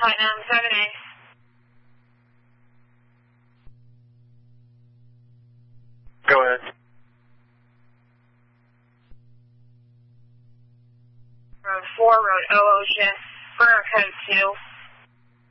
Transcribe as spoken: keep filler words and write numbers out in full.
Platinum seven A. Go ahead. Road four, Road O Ocean, burner code two.